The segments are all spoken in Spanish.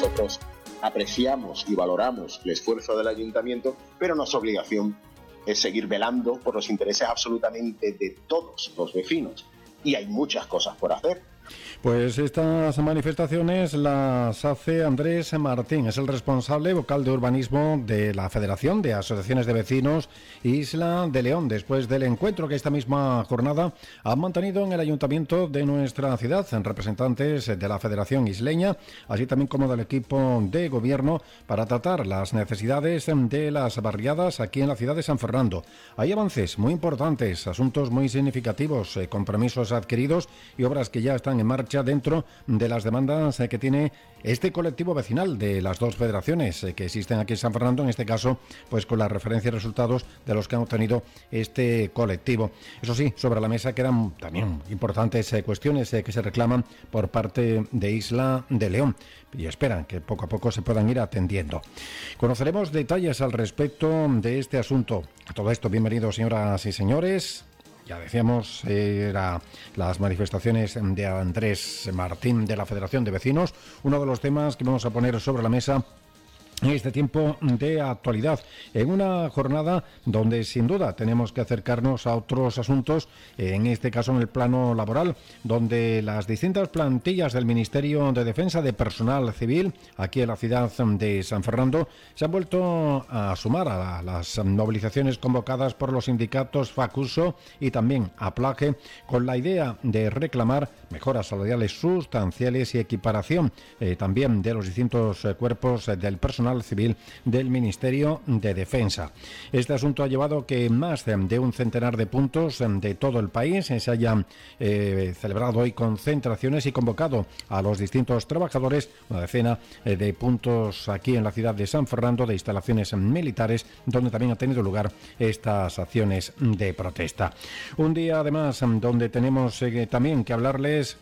nosotros apreciamos y valoramos el esfuerzo del ayuntamiento, pero nuestra obligación es seguir velando por los intereses absolutamente de todos los vecinos. Y hay muchas cosas por hacer. Pues estas manifestaciones las hace Andrés Martín, es el responsable vocal de urbanismo de la Federación de Asociaciones de Vecinos Isla de León, después del encuentro que esta misma jornada han mantenido en el ayuntamiento de nuestra ciudad, en representantes de la Federación Isleña, así también como del equipo de gobierno, para tratar las necesidades de las barriadas aquí en la ciudad de San Fernando. Hay avances muy importantes, asuntos muy significativos, compromisos adquiridos y obras que ya están en marcha dentro de las demandas que tiene este colectivo vecinal de las dos federaciones que existen aquí en San Fernando, en este caso pues con la referencia y resultados de los que han obtenido este colectivo. Eso sí, sobre la mesa quedan también importantes cuestiones que se reclaman por parte de Isla de León y esperan que poco a poco se puedan ir atendiendo. Conoceremos detalles al respecto de este asunto. A todo esto, bienvenidos señoras y señores. Ya decíamos, eran las manifestaciones de Andrés Martín de la Federación de Vecinos, uno de los temas que vamos a poner sobre la mesa en este tiempo de actualidad, en una jornada donde sin duda tenemos que acercarnos a otros asuntos, en este caso en el plano laboral, donde las distintas plantillas del Ministerio de Defensa de Personal Civil, aquí en la ciudad de San Fernando, se han vuelto a sumar a las movilizaciones convocadas por los sindicatos FACUSO y también APLAGE, con la idea de reclamar mejoras salariales sustanciales y equiparación también de los distintos cuerpos del personal civil del Ministerio de Defensa. Este asunto ha llevado que más de un centenar de puntos de todo el país se hayan celebrado hoy concentraciones y convocado a los distintos trabajadores, una decena de puntos aquí en la ciudad de San Fernando, de instalaciones militares, donde también ha tenido lugar estas acciones de protesta. Un día además donde tenemos también que hablarles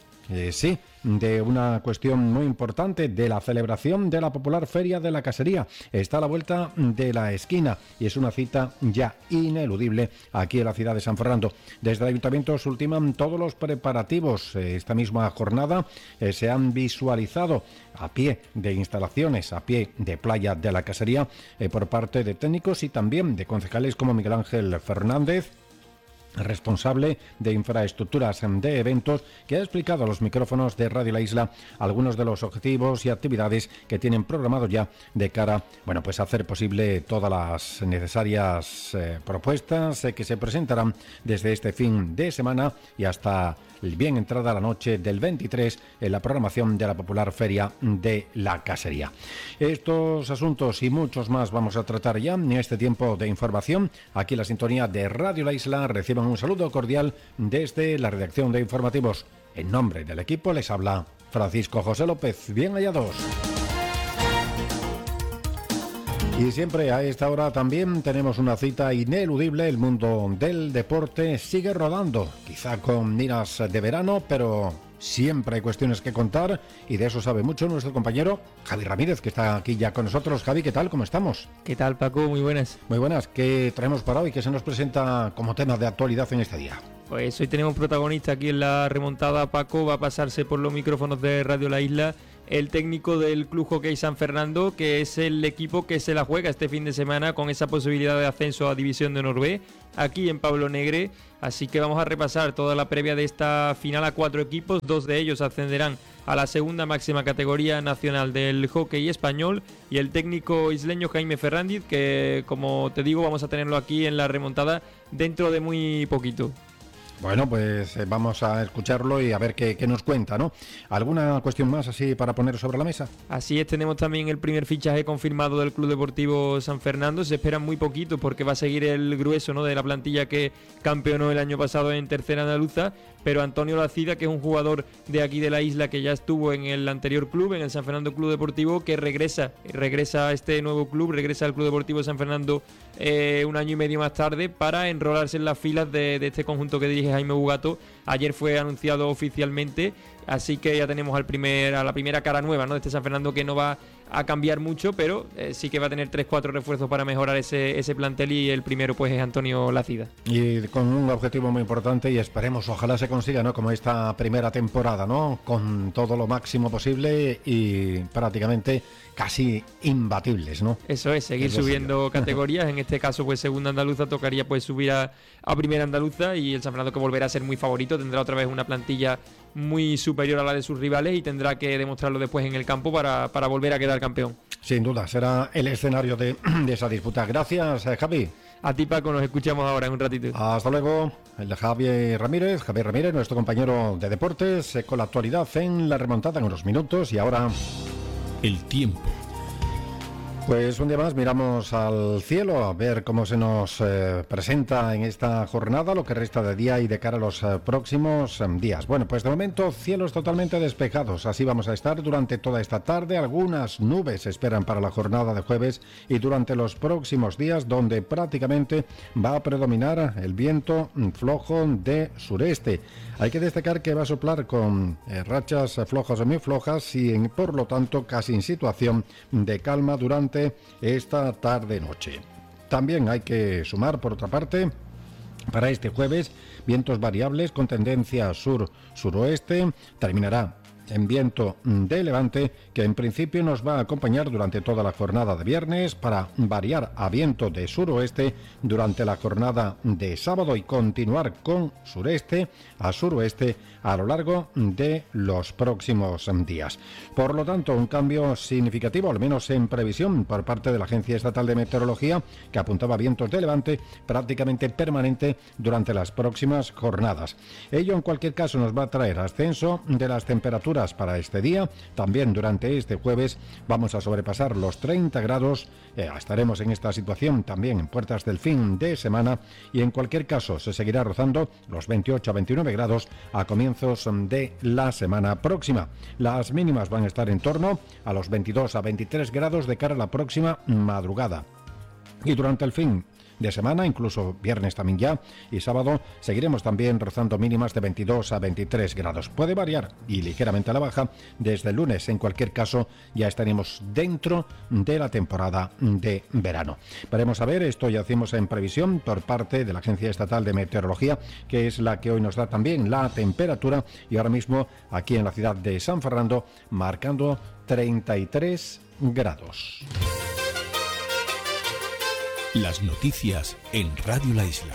de una cuestión muy importante, de la celebración de la popular Feria de la Casería. Está a la vuelta de la esquina y es una cita ya ineludible aquí en la ciudad de San Fernando. Desde el ayuntamiento se ultiman todos los preparativos. Esta misma jornada se han visualizado a pie de instalaciones, a pie de playa de la Casería, por parte de técnicos y también de concejales como Miguel Ángel Fernández, responsable de infraestructuras de eventos, que ha explicado a los micrófonos de Radio La Isla algunos de los objetivos y actividades que tienen programados ya de cara, pues a hacer posible todas las necesarias propuestas que se presentarán desde este fin de semana y hasta bien entrada la noche del 23 en la programación de la popular Feria de la Casería. Estos asuntos y muchos más vamos a tratar ya en este tiempo de información. Aquí en la sintonía de Radio La Isla reciban un saludo cordial desde la redacción de informativos. En nombre del equipo les habla Francisco José López. Bien hallados. Y siempre a esta hora también tenemos una cita ineludible. El mundo del deporte sigue rodando, quizá con miras de verano, pero siempre hay cuestiones que contar y de eso sabe mucho nuestro compañero Javi Ramírez, que está aquí ya con nosotros. Javi, ¿qué tal? ¿Cómo estamos? ¿Qué tal, Paco? Muy buenas. Muy buenas. ¿Qué traemos para hoy? ¿Qué se nos presenta como tema de actualidad en este día? Pues hoy tenemos protagonista aquí en la remontada. Paco va a pasarse por los micrófonos de Radio La Isla el técnico del Club Hockey San Fernando, que es el equipo que se la juega este fin de semana con esa posibilidad de ascenso a División de Honor B, aquí en Pablo Negre. Así que vamos a repasar toda la previa de esta final a 4 equipos. 2 de ellos ascenderán a la segunda máxima categoría nacional del hockey español, y el técnico isleño Jaime Fernández, que como te digo vamos a tenerlo aquí en la remontada dentro de muy poquito. Bueno, pues vamos a escucharlo y a ver qué nos cuenta, ¿no? ¿Alguna cuestión más así para poner sobre la mesa? Así es, tenemos también el primer fichaje confirmado del Club Deportivo San Fernando. Se espera muy poquito porque va a seguir el grueso, ¿no?, de la plantilla que campeonó el año pasado en tercera andaluza, pero Antonio Lacida, que es un jugador de aquí de la isla que ya estuvo en el anterior club, en el San Fernando Club Deportivo, que regresa a este nuevo club, regresa al Club Deportivo San Fernando un año y medio más tarde para enrolarse en las filas de este conjunto que dirige Jaime Bugato. Ayer fue anunciado oficialmente Así que ya tenemos a la primera cara nueva, ¿no?, de este San Fernando, que no va a cambiar mucho, pero sí que va a tener 3-4 refuerzos para mejorar ese plantel, y el primero pues es Antonio Lacida. Y con un objetivo muy importante, y esperemos, ojalá se consiga, ¿no?, como esta primera temporada, ¿no?, con todo lo máximo posible y prácticamente casi imbatibles, ¿no? Eso es, seguir subiendo categorías. En este caso, pues segunda andaluza, tocaría pues subir a primera andaluza, y el San Fernando, que volverá a ser muy favorito, tendrá otra vez una plantilla muy superior a la de sus rivales y tendrá que demostrarlo después en el campo para volver a quedar campeón. Sin duda, será el escenario de esa disputa. Gracias, Javi. A ti, Paco, nos escuchamos ahora en un ratito. Hasta luego. El de Javier Ramírez, nuestro compañero de deportes, con la actualidad en la remontada en unos minutos. Y ahora el tiempo. Pues un día más miramos al cielo a ver cómo se nos presenta en esta jornada lo que resta de día y de cara a los próximos días. Bueno, pues de momento cielos totalmente despejados, así vamos a estar durante toda esta tarde. Algunas nubes se esperan para la jornada de jueves y durante los próximos días, donde prácticamente va a predominar el viento flojo de sureste. Hay que destacar que va a soplar con rachas flojas o muy flojas y por lo tanto casi en situación de calma durante esta tarde-noche. También hay que sumar, por otra parte, para este jueves, vientos variables con tendencia sur-suroeste. Terminará en viento de levante, que en principio nos va a acompañar durante toda la jornada de viernes, para variar a viento de suroeste durante la jornada de sábado y continuar con sureste a suroeste a lo largo de los próximos días. Por lo tanto, un cambio significativo, al menos en previsión, por parte de la Agencia Estatal de Meteorología, que apuntaba vientos de levante prácticamente permanente durante las próximas jornadas. Ello, en cualquier caso, nos va a traer ascenso de las temperaturas para este día. También durante este jueves vamos a sobrepasar los 30 grados. Estaremos en esta situación también en puertas del fin de semana, y en cualquier caso se seguirá rozando los 28 a 29 grados a comienzos de la semana próxima. Las mínimas van a estar en torno a los 22 a 23 grados de cara a la próxima madrugada. Y durante el fin de semana, incluso viernes también ya, y sábado, seguiremos también rozando mínimas de 22 a 23 grados. Puede variar y ligeramente a la baja desde el lunes. En cualquier caso, ya estaremos dentro de la temporada de verano. Veremos a ver, esto ya hacemos en previsión por parte de la Agencia Estatal de Meteorología, que es la que hoy nos da también la temperatura, y ahora mismo aquí en la ciudad de San Fernando marcando 33 grados. Las noticias en Radio La Isla.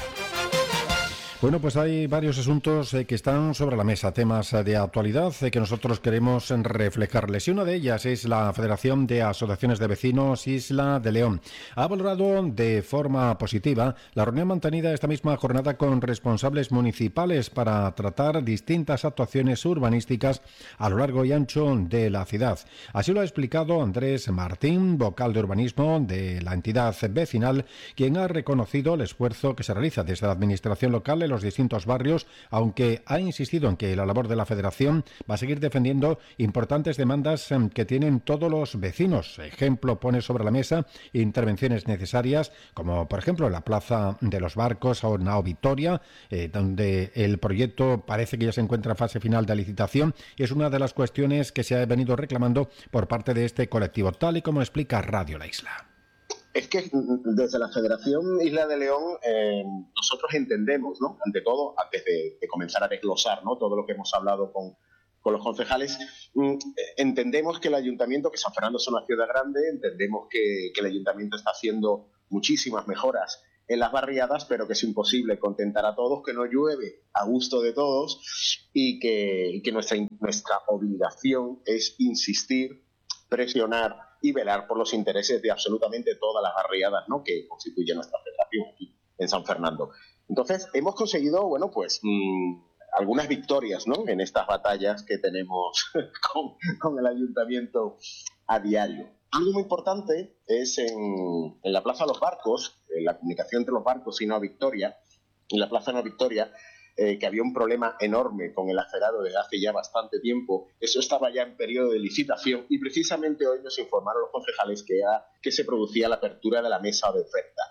Bueno, pues hay varios asuntos que están sobre la mesa, temas de actualidad que nosotros queremos reflejarles. Y una de ellas es la Federación de Asociaciones de Vecinos Isla de León. Ha valorado de forma positiva la reunión mantenida esta misma jornada con responsables municipales para tratar distintas actuaciones urbanísticas a lo largo y ancho de la ciudad. Así lo ha explicado Andrés Martín, vocal de urbanismo de la entidad vecinal, quien ha reconocido el esfuerzo que se realiza desde la administración local en los distintos barrios, aunque ha insistido en que la labor de la Federación va a seguir defendiendo importantes demandas que tienen todos los vecinos. Ejemplo, pone sobre la mesa intervenciones necesarias, como por ejemplo la Plaza de los Barcos o Nao Vitoria, donde el proyecto parece que ya se encuentra en fase final de licitación, y es una de las cuestiones que se ha venido reclamando por parte de este colectivo, tal y como explica Radio La Isla. Es que desde la Federación Isla de León nosotros entendemos, ¿no?, ante todo, antes de comenzar a desglosar, ¿no?, todo lo que hemos hablado con los concejales, entendemos que el Ayuntamiento, que San Fernando es una ciudad grande, entendemos que el Ayuntamiento está haciendo muchísimas mejoras en las barriadas, pero que es imposible contentar a todos, que no llueve a gusto de todos, y que nuestra obligación es insistir, presionar y velar por los intereses de absolutamente todas las barriadas, ¿no?, que constituye nuestra federación aquí en San Fernando. Entonces, hemos conseguido, bueno, pues algunas victorias, ¿no?, en estas batallas que tenemos con el ayuntamiento a diario. Algo muy importante es en la Plaza de los Barcos, la comunicación entre los barcos y Nao Victoria, en la Plaza Nao Victoria, que había un problema enorme con el acerado desde hace ya bastante tiempo. Eso estaba ya en periodo de licitación, y precisamente hoy nos informaron los concejales que se producía la apertura de la mesa de oferta.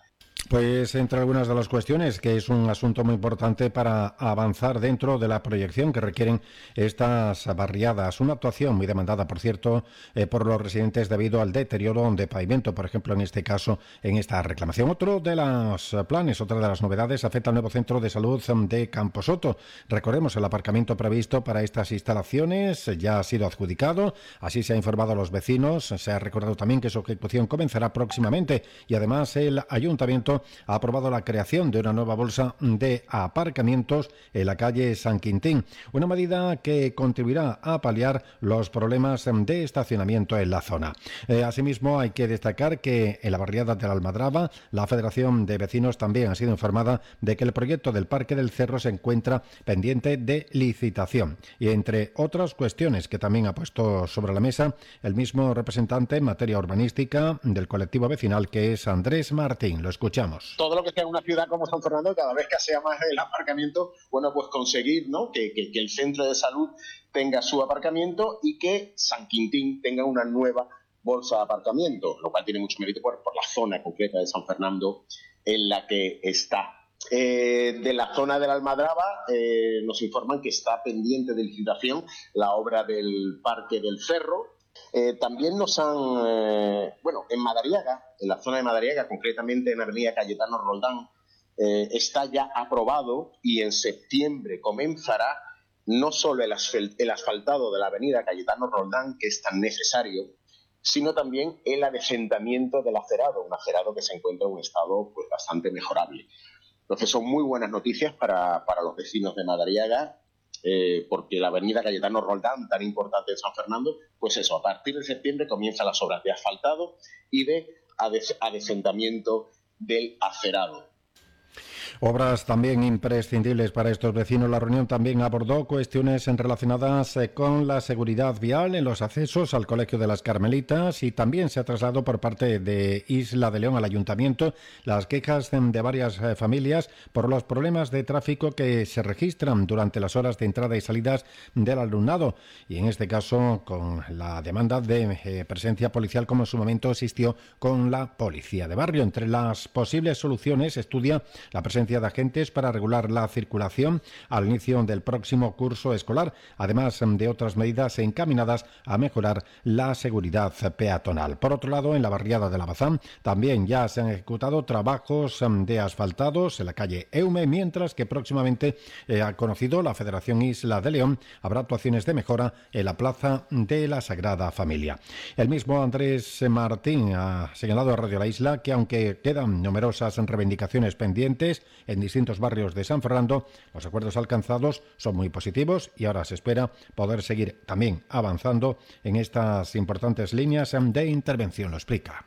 Pues entre algunas de las cuestiones, que es un asunto muy importante para avanzar dentro de la proyección que requieren estas barriadas. Una actuación muy demandada, por cierto, por los residentes debido al deterioro de pavimento, por ejemplo, en este caso, en esta reclamación. Otro de los planes, otra de las novedades, afecta al nuevo centro de salud de Camposoto. Recordemos, el aparcamiento previsto para estas instalaciones ya ha sido adjudicado, así se ha informado a los vecinos. Se ha recordado también que su ejecución comenzará próximamente y además el ayuntamiento ha aprobado la creación de una nueva bolsa de aparcamientos en la calle San Quintín, una medida que contribuirá a paliar los problemas de estacionamiento en la zona. Asimismo, hay que destacar que en la barriada de la Almadraba, la Federación de Vecinos también ha sido informada de que el proyecto del Parque del Cerro se encuentra pendiente de licitación. Y entre otras cuestiones que también ha puesto sobre la mesa el mismo representante en materia urbanística del colectivo vecinal, que es Andrés Martín. Lo escuchamos. Todo lo que sea en una ciudad como San Fernando, cada vez que sea más el aparcamiento, bueno, pues conseguir, ¿no?, que el centro de salud tenga su aparcamiento y que San Quintín tenga una nueva bolsa de aparcamiento, lo cual tiene mucho mérito por la zona concreta de San Fernando en la que está. De la zona de la Almadraba nos informan que está pendiente de licitación la obra del Parque del Cerro. También nos han, en Madariaga, en la zona de Madariaga, concretamente en Avenida Cayetano Roldán, está ya aprobado y en septiembre comenzará no solo el asfaltado de la Avenida Cayetano Roldán, que es tan necesario, sino también el adecentamiento del acerado, un acerado que se encuentra en un estado pues bastante mejorable. Entonces son muy buenas noticias para los vecinos de Madariaga, porque la avenida Cayetano Roldán, tan importante en San Fernando, pues eso, a partir de septiembre comienzan las obras de asfaltado y de adecentamiento del acerado. Obras también imprescindibles para estos vecinos. La reunión también abordó cuestiones relacionadas con la seguridad vial en los accesos al Colegio de las Carmelitas y también se ha trasladado por parte de Isla de León al Ayuntamiento las quejas de varias familias por los problemas de tráfico que se registran durante las horas de entrada y salidas del alumnado y en este caso con la demanda de presencia policial como en su momento existió con la policía de barrio. Entre las posibles soluciones estudia la presencia de agentes para regular la circulación al inicio del próximo curso escolar, además de otras medidas encaminadas a mejorar la seguridad peatonal. Por otro lado, en la barriada de la Bazán también ya se han ejecutado trabajos de asfaltados en la calle Eume, mientras que próximamente ha conocido la Federación Isla de León, habrá actuaciones de mejora en la Plaza de la Sagrada Familia. El mismo Andrés Martín ha señalado a Radio La Isla que aunque quedan numerosas reivindicaciones pendientes en distintos barrios de San Fernando, los acuerdos alcanzados son muy positivos y ahora se espera poder seguir también avanzando en estas importantes líneas de intervención. Lo explica.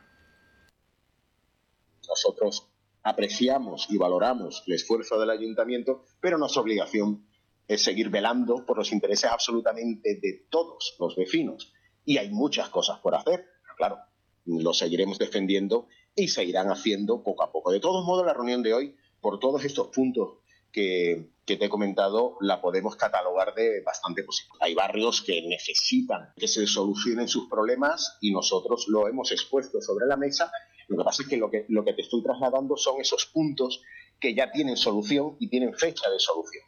Nosotros apreciamos y valoramos el esfuerzo del ayuntamiento, pero nuestra obligación es seguir velando por los intereses absolutamente de todos los vecinos. Y hay muchas cosas por hacer, claro, lo seguiremos defendiendo y se irán haciendo poco a poco. De todos modos, la reunión de hoy, por todos estos puntos que te he comentado, la podemos catalogar de bastante positiva. Hay barrios que necesitan que se solucionen sus problemas y nosotros lo hemos expuesto sobre la mesa. Lo que pasa es que lo que te estoy trasladando son esos puntos que ya tienen solución y tienen fecha de solución.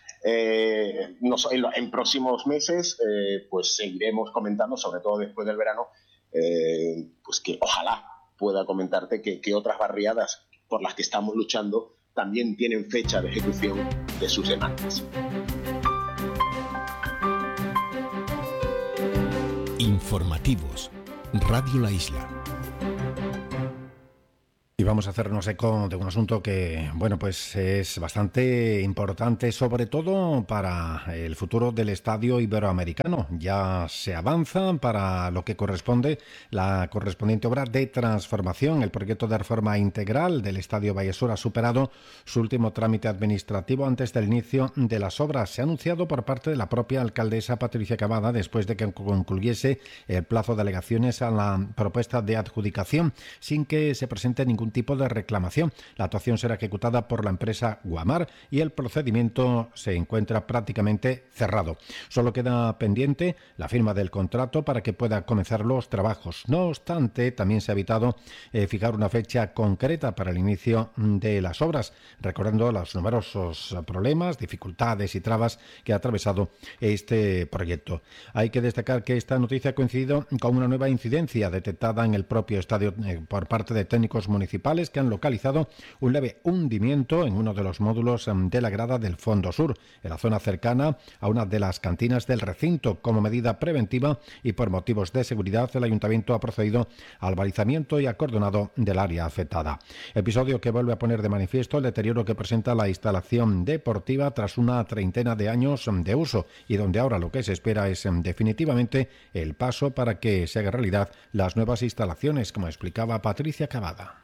En próximos meses pues seguiremos comentando, sobre todo después del verano, pues que ojalá pueda comentarte que otras barriadas por las que estamos luchando también tienen fecha de ejecución de sus demandas. Informativos. Radio La Isla. Y vamos a hacernos eco de un asunto que, pues es bastante importante, sobre todo para el futuro del Estadio Iberoamericano. Ya se avanza para lo que corresponde la correspondiente obra de transformación. El proyecto de reforma integral del Estadio Vallesur ha superado su último trámite administrativo antes del inicio de las obras. Se ha anunciado por parte de la propia alcaldesa Patricia Cavada después de que concluyese el plazo de alegaciones a la propuesta de adjudicación, sin que se presente ningún ningún tipo de reclamación. La actuación será ejecutada por la empresa Guamar y el procedimiento se encuentra prácticamente cerrado. Solo queda pendiente la firma del contrato para que pueda comenzar los trabajos. No obstante, también se ha evitado fijar una fecha concreta para el inicio de las obras, recordando los numerosos problemas, dificultades y trabas que ha atravesado este proyecto. Hay que destacar que esta noticia ha coincidido con una nueva incidencia detectada en el propio estadio por parte de técnicos municipales que han localizado un leve hundimiento en uno de los módulos de la grada del fondo sur, en la zona cercana a una de las cantinas del recinto. Como medida preventiva y por motivos de seguridad, el Ayuntamiento ha procedido al balizamiento y acordonado del área afectada. Episodio que vuelve a poner de manifiesto el deterioro que presenta la instalación deportiva tras una treintena de años de uso y donde ahora lo que se espera es definitivamente el paso para que se haga realidad las nuevas instalaciones, como explicaba Patricia Cavada.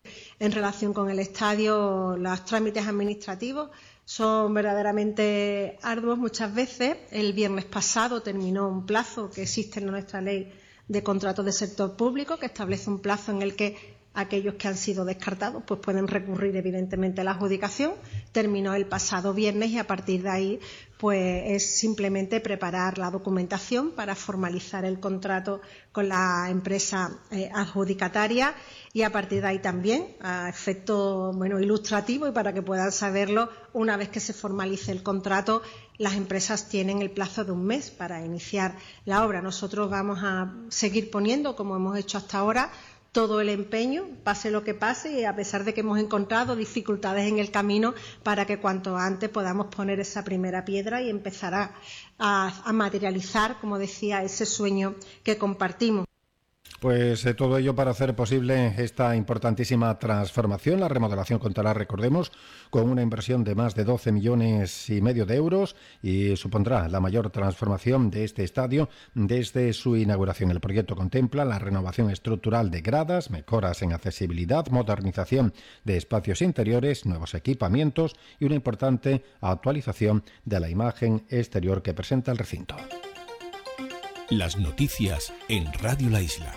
En relación con el estadio, los trámites administrativos son verdaderamente arduos muchas veces. El viernes pasado terminó un plazo que existe en nuestra ley de contratos de sector público, que establece un plazo en el que aquellos que han sido descartados pues pueden recurrir evidentemente a la adjudicación. Terminó el pasado viernes y a partir de ahí pues es simplemente preparar la documentación para formalizar el contrato con la empresa adjudicataria y a partir de ahí también, a efecto ilustrativo y para que puedan saberlo, una vez que se formalice el contrato, las empresas tienen el plazo de un mes para iniciar la obra. Nosotros vamos a seguir poniendo, como hemos hecho hasta ahora, todo el empeño, pase lo que pase, y a pesar de que hemos encontrado dificultades en el camino, para que cuanto antes podamos poner esa primera piedra y empezar a materializar, como decía, ese sueño que compartimos. Pues todo ello para hacer posible esta importantísima transformación. La remodelación contará, recordemos, con una inversión de más de 12,5 millones de euros y supondrá la mayor transformación de este estadio desde su inauguración. El proyecto contempla la renovación estructural de gradas, mejoras en accesibilidad, modernización de espacios interiores, nuevos equipamientos y una importante actualización de la imagen exterior que presenta el recinto. Las noticias en Radio La Isla.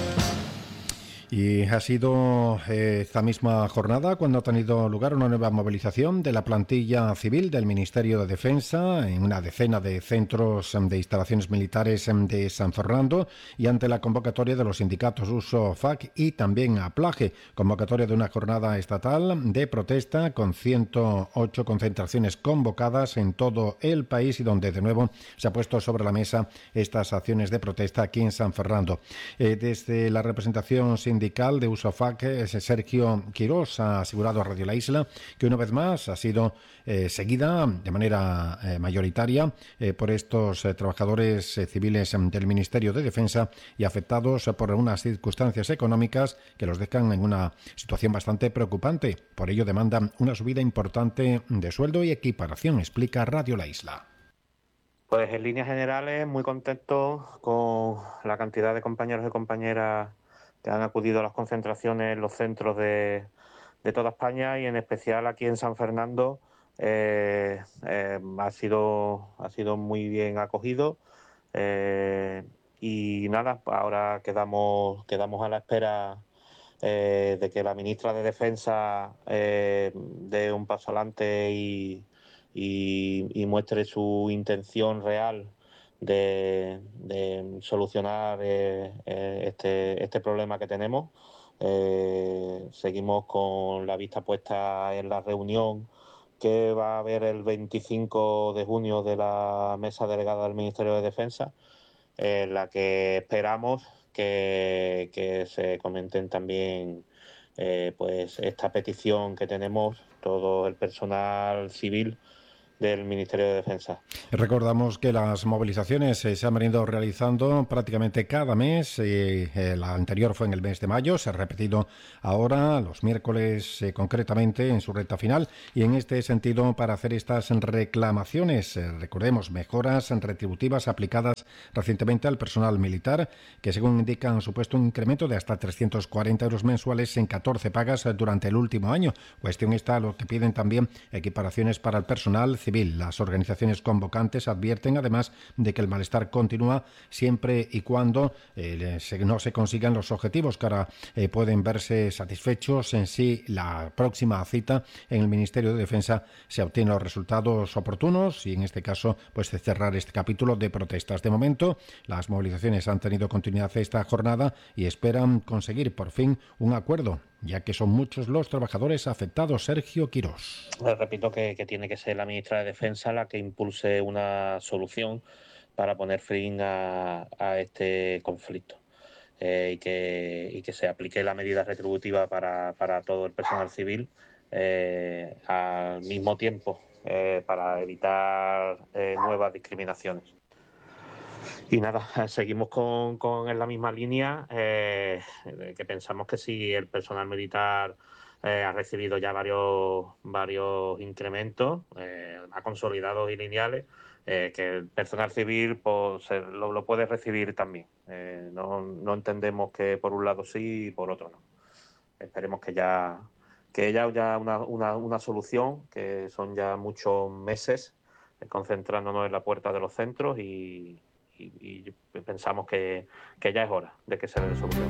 Y ha sido esta misma jornada cuando ha tenido lugar una nueva movilización de la plantilla civil del Ministerio de Defensa en una decena de centros de instalaciones militares de San Fernando y ante la convocatoria de los sindicatos USO-FAC y también APLAGE, convocatoria de una jornada estatal de protesta con 108 concentraciones convocadas en todo el país y donde de nuevo se ha puesto sobre la mesa estas acciones de protesta aquí en San Fernando. Desde la representación sindical de USO-FAC, Sergio Quirós ha asegurado a Radio La Isla que una vez más ha sido seguida de manera mayoritaria por estos trabajadores civiles del Ministerio de Defensa y afectados por unas circunstancias económicas que los dejan en una situación bastante preocupante. Por ello demandan una subida importante de sueldo y equiparación, explica Radio La Isla. Pues en líneas generales muy contentos con la cantidad de compañeros y compañeras que han acudido a las concentraciones en los centros de toda España y en especial aquí en San Fernando. Ha sido muy bien acogido y nada, ahora quedamos a la espera de que la ministra de Defensa dé un paso adelante y muestre su intención real de solucionar este problema que tenemos. Seguimos con la vista puesta en la reunión que va a haber el 25 de junio de la mesa delegada del Ministerio de Defensa, en la que esperamos que se comenten también pues esta petición que tenemos todo el personal civil del Ministerio de Defensa. Recordamos que las movilizaciones se han venido realizando prácticamente cada mes. La anterior fue en el mes de mayo, se ha repetido ahora los miércoles concretamente en su recta final y en este sentido para hacer estas reclamaciones, recordemos, mejoras retributivas aplicadas recientemente al personal militar que según indican han supuesto un incremento de hasta 340 euros mensuales en 14 pagas durante el último año. Cuestión está lo que piden también equiparaciones para el personal civil civil. Las organizaciones convocantes advierten además de que el malestar continúa siempre y cuando no se consigan los objetivos que ahora pueden verse satisfechos en sí. La próxima cita en el Ministerio de Defensa se obtienen los resultados oportunos y en este caso pues cerrar este capítulo de protestas. De momento las movilizaciones han tenido continuidad esta jornada y esperan conseguir por fin un acuerdo, ya que son muchos los trabajadores afectados. Sergio Quirós. Repito que tiene que ser la ministra de Defensa la que impulse una solución para poner fin a este conflicto y que se aplique la medida retributiva para todo el personal civil al mismo tiempo para evitar nuevas discriminaciones. Y nada, seguimos en la misma línea, que pensamos que si el personal militar ha recibido ya varios incrementos, más consolidados y lineales, que el personal civil pues, lo puede recibir también. No entendemos que por un lado sí y por otro no. Esperemos que haya una solución, que son ya muchos meses concentrándonos en la puerta de los centros y pensamos que ya es hora de que se le dé solución.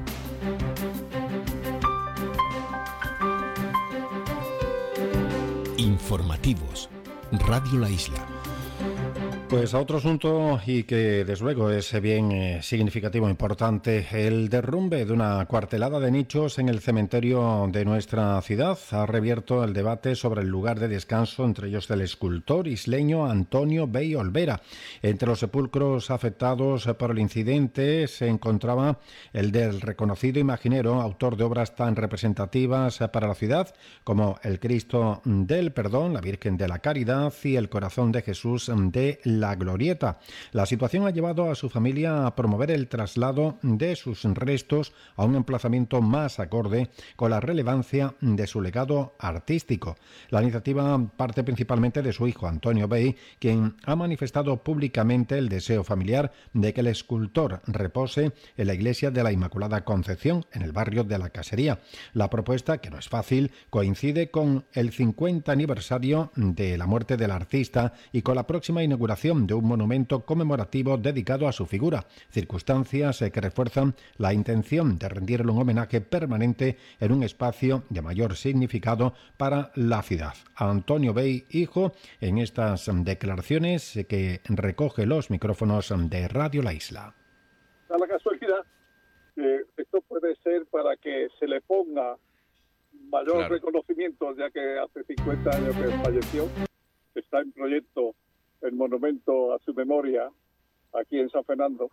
Informativos, Radio La Isla. Pues a otro asunto y que desde luego es bien significativo, importante, el derrumbe de una cuartelada de nichos en el cementerio de nuestra ciudad ha reabierto el debate sobre el lugar de descanso, entre ellos del escultor isleño Antonio Bey Olvera. Entre los sepulcros afectados por el incidente se encontraba el del reconocido imaginero, autor de obras tan representativas para la ciudad como el Cristo del Perdón, la Virgen de la Caridad y el Corazón de Jesús de la Glorieta. La situación ha llevado a su familia a promover el traslado de sus restos a un emplazamiento más acorde con la relevancia de su legado artístico. La iniciativa parte principalmente de su hijo Antonio Bey, quien ha manifestado públicamente el deseo familiar de que el escultor repose en la iglesia de la Inmaculada Concepción, en el barrio de la Casería. La propuesta, que no es fácil, coincide con el 50 aniversario de la muerte del artista y con la próxima inauguración de un monumento conmemorativo dedicado a su figura, circunstancias que refuerzan la intención de rendirle un homenaje permanente en un espacio de mayor significado para la ciudad. Antonio Bey, hijo, en estas declaraciones que recoge los micrófonos de Radio La Isla. Da la casualidad que esto puede ser para que se le ponga mayor reconocimiento, ya que hace 50 años que falleció. Está en proyecto el monumento a su memoria aquí en San Fernando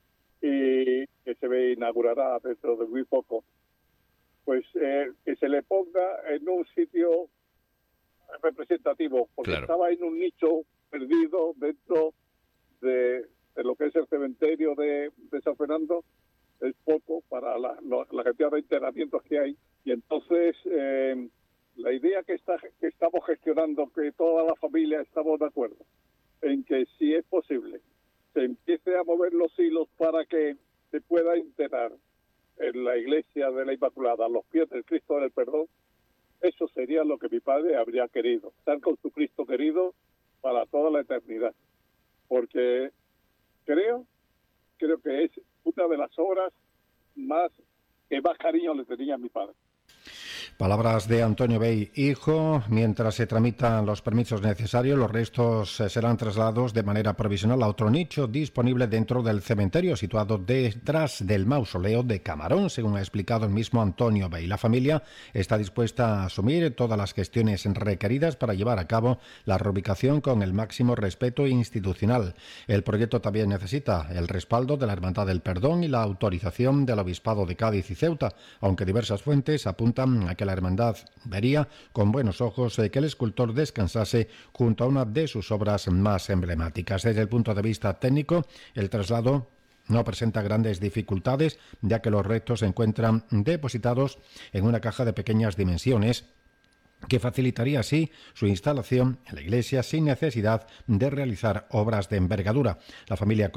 y que se inaugurará dentro de muy poco. Pues que se le ponga en un sitio representativo, porque estaba en un nicho perdido dentro de lo que es el cementerio de San Fernando. Es poco para la cantidad de enterramientos que hay, y entonces la idea que estamos gestionando, que toda la familia estamos de acuerdo en que si es posible se empiece a mover los hilos para que se pueda enterrar en la iglesia de la Inmaculada a los pies del Cristo del Perdón. Eso sería lo que mi padre habría querido, estar con su Cristo querido para toda la eternidad, porque creo que es una de las obras que más cariño le tenía a mi padre. Palabras de Antonio Bey, hijo. Mientras se tramitan los permisos necesarios, los restos serán trasladados de manera provisional a otro nicho disponible dentro del cementerio, situado detrás del mausoleo de Camarón, según ha explicado el mismo Antonio Bey. La familia está dispuesta a asumir todas las gestiones requeridas para llevar a cabo la reubicación con el máximo respeto institucional. El proyecto también necesita el respaldo de la Hermandad del Perdón y la autorización del Obispado de Cádiz y Ceuta, aunque diversas fuentes apuntan a que la hermandad vería con buenos ojos que el escultor descansase junto a una de sus obras más emblemáticas. Desde el punto de vista técnico, el traslado no presenta grandes dificultades, ya que los restos se encuentran depositados en una caja de pequeñas dimensiones que facilitaría así su instalación en la iglesia sin necesidad de realizar obras de envergadura. La familia